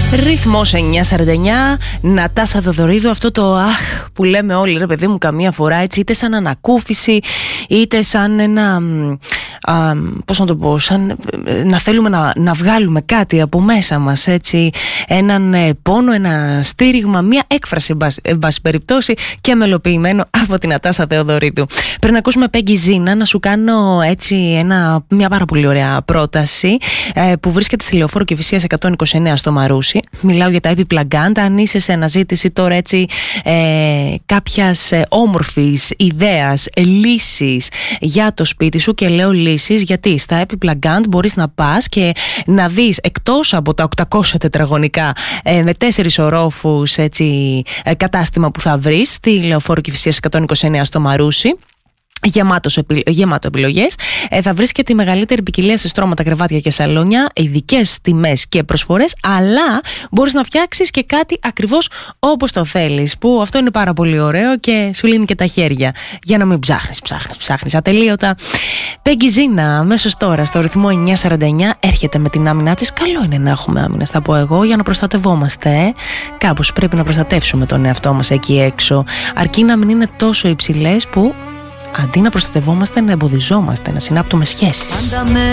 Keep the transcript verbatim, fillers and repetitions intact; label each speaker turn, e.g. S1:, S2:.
S1: Ρυθμός εννιά σαράντα εννιά, Νατάσα Θοδωρίδου. Αυτό το αχ που λέμε όλοι, ρε παιδί μου, καμία φορά έτσι, είτε σαν ανακούφιση, είτε σαν ένα, α, πώς να το πω, σαν να θέλουμε να, να βγάλουμε κάτι από μέσα μας, έτσι, έναν ε, πόνο, ένα στήριγμα, μια έκφραση, εν πάση περιπτώσει, και μελοποιημένο από την Νατάσα Θεοδωρίδου. Πριν ακούσουμε Peggy Zina, να σου κάνω έτσι ένα, μια πάρα πολύ ωραία πρόταση ε, που βρίσκεται στη Λεωφόρο Κηφισίας εκατόν είκοσι εννέα στο Μαρούσι. Μιλάω για τα Epiplug And. Αν είσαι σε αναζήτηση τώρα έτσι ε, κάποιας ε, όμορφης ιδέας, ε, λύσης για το σπίτι σου, και λέω λύσεις γιατί στα Epiplug And μπορείς να πας και να δεις εκτός από τα οκτακόσια τετραγωνικά ε, με τέσσερις ορόφους έτσι, ε, κατάστημα που θα βρεις στη Λεωφόρο Κηφισίας εκατόν είκοσι εννέα στο Μαρούσι. Γεμάτος, γεμάτο επιλογές. Ε, θα βρεις και τη μεγαλύτερη ποικιλία σε στρώματα, κρεβάτια και σαλόνια, ειδικές τιμές και προσφορές, αλλά μπορείς να φτιάξεις και κάτι ακριβώς όπως το θέλεις, που αυτό είναι πάρα πολύ ωραίο και σου λύνει και τα χέρια, για να μην ψάχνεις, ψάχνεις, ψάχνεις ατελείωτα. Peggy Zina, αμέσως τώρα στο ρυθμό εννιά σαράντα εννιά, έρχεται με την άμυνά της. Καλό είναι να έχουμε άμυνες, θα πω εγώ, για να προστατευόμαστε. Ε. Κάπως πρέπει να προστατεύσουμε τον εαυτό μας εκεί έξω, αρκεί να μην είναι τόσο υψηλές που αντί να προστατευόμαστε, να εμποδιζόμαστε, να συνάπτουμε σχέσεις.